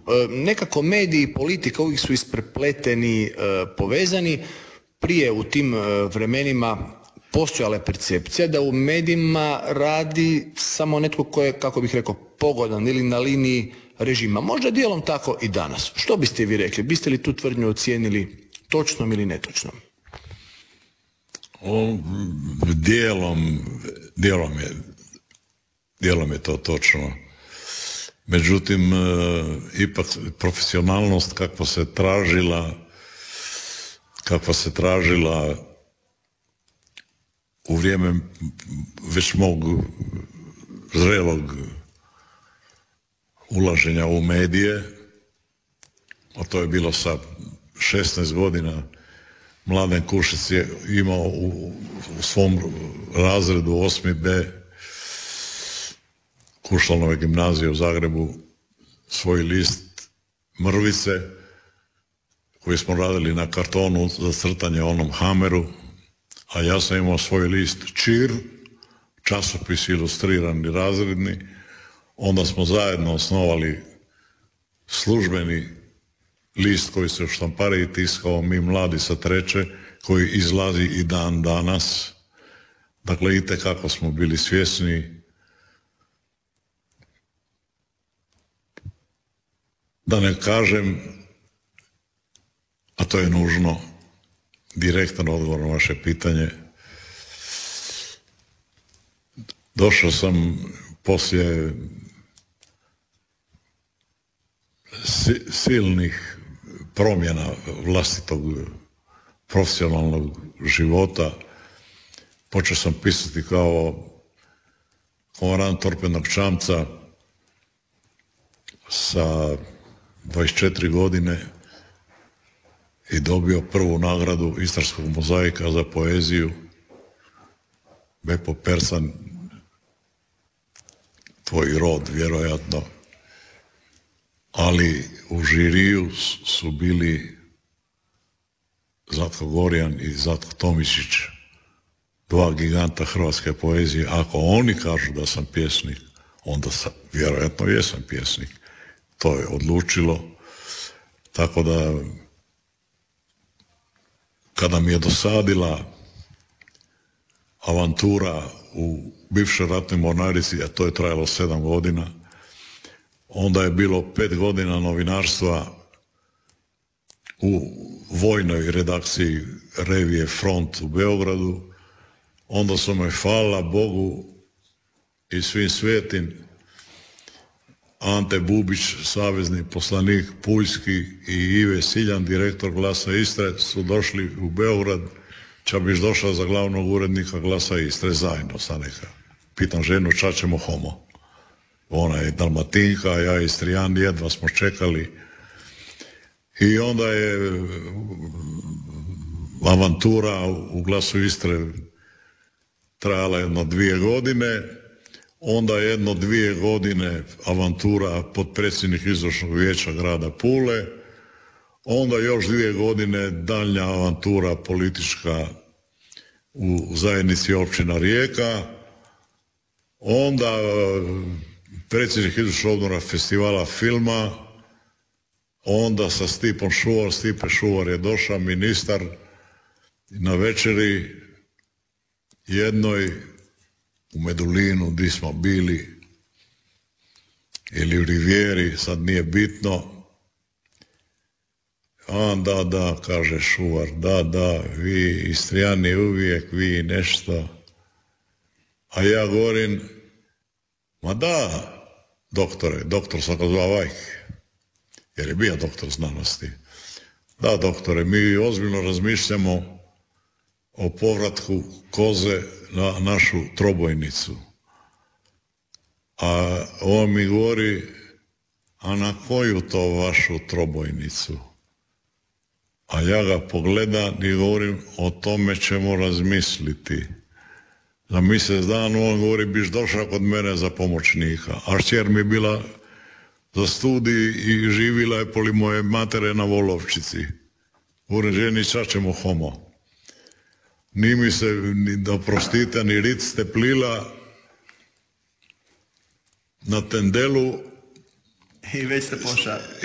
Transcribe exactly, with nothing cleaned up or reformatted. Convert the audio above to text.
nekako mediji i politika uvijek su isprepleteni, povezani. Prije u tim vremenima postojala je percepcija da u medijima radi samo netko ko je, kako bih rekao, pogodan ili na liniji režima. Možda dijelom tako i danas. Što biste vi rekli? Biste li tu tvrdnju ocijenili točnom ili netočnom? O, dijelom, dijelom je, dijelom je to točno. Međutim, e, ipak profesionalnost kakva se tražila, kakva se tražila u vrijeme već mog zrelog ulaženja u medije, a to je bilo sa šesnaest godina, Mladen Kušec je imao u, u svom razredu osmi be Kušlanove gimnazije u Zagrebu svoj list Mrvice koji smo radili na kartonu za crtanje onom Hameru, a ja sam imao svoj list Čir, časopis ilustrirani razredni. Onda smo zajedno osnovali službeni list koji se u štampariji tiskao Mi mladi sa treće, koji izlazi i dan danas. Dakle, itekako smo bili svjesni da ne kažem, a to je nužno, direktan odgovor na vaše pitanje. Došao sam poslije silnih promjena vlastitog profesionalnog života. Počeo sam pisati kao komandant torpednog čamca sa dvadeset četiri godine i dobio prvu nagradu Istarskog mozaika za poeziju. Bepo Persan, tvoj rod vjerojatno, ali u žiriju su bili Zlatko Gorjan i Zlatko Tomičić, dva giganta hrvatske poezije. Ako oni kažu da sam pjesnik, onda sam, vjerojatno jesam pjesnik. To je odlučilo. Tako da, kada mi je dosadila avantura u bivšoj ratnoj mornarici, a to je trajalo sedam godina, onda je bilo pet godina novinarstva u vojnoj redakciji revije Front u Beogradu. Onda su me, hvala Bogu i svim svetim, Ante Bubić, savezni poslanik Puljski, i Ive Siljan, direktor Glasa Istre, su došli u Beograd. Čabiš došao za glavnog urednika Glasa Istre zajedno sa neka. Pitam ženu, ča ćemo homo? Ona je Dalmatinka, ja Istrijan, jedva smo čekali. I onda je avantura u Glasu Istre trajala jedno dvije godine. Onda jedno dvije godine avantura potpredsjednik izvršnog vijeća grada Pule. Onda još dvije godine daljnja avantura politička u zajednici općina Rijeka. Onda predsjednik izvršnog odbora festivala filma. Onda sa Stipom Šuvar, Stipe Šuvar je došao, ministar, na večeri jednoj u Medulinu, gdje smo bili, ili u Rivijeri, sad nije bitno. A da, da, kaže Šuvar, da, da, vi Istrijani uvijek, vi nešto. A ja govorim, ma da, doktore, doktor sam ga zvao Vajk, jer je bio doktor znanosti. Da, doktore, mi ozbiljno razmišljamo o povratku koze na našu trobojnicu. A on mi govori, a na koju to vašu trobojnicu? A ja ga pogledam i govorim, o tome ćemo razmisliti. Za mjesec dana on govori, biš došao kod mene za pomoćnika. A šćer mi je bila za studij i živila je poli moje matere na Volovčici. Govorim, ženi, ča ćemo homo? Ni mi se, ni, da prostite, ni ric ste plila na tendelu. I već ste pošao.